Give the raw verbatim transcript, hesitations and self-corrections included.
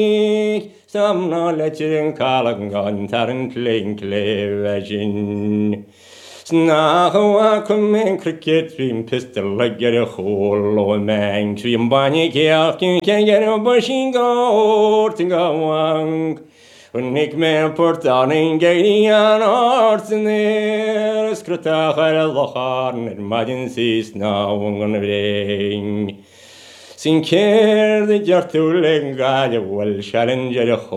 Samna lechen kalangan taran klein klevajin. Snahawa kumen cricket dream pistol like get a hole or man dream bunny can get a bushing go wang. Nick man port on in Gadian arts in there, Scruta Haralahan, emergencies now on the ring. Sin care the Jartulenga, well, challenge